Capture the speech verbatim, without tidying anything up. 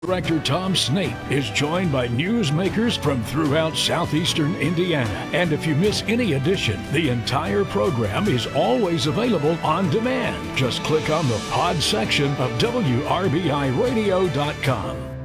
Director Tom Snape is joined by newsmakers from throughout southeastern Indiana. And if you miss any edition, the entire program is always available on demand. Just click on the pod section of W R B I radio dot com.